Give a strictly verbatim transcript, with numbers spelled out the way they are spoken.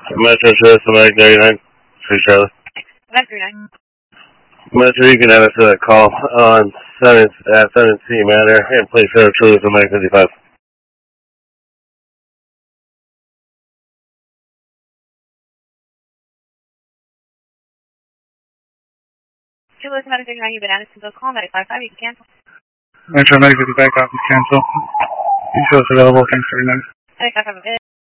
Metro Service, Medic ninety-nine, three Charlie. Medic thirty-nine. Metro, you can add us to that call on seven at seven C Manor and place Sarah Truly for Medic fifty-five. Two listen, Medic thirty-nine, you've been added to the call. Medic five five, you can cancel. Metro Medic fifty-five, copy, cancel. You show us available, thanks thirty-nine. Medic five five,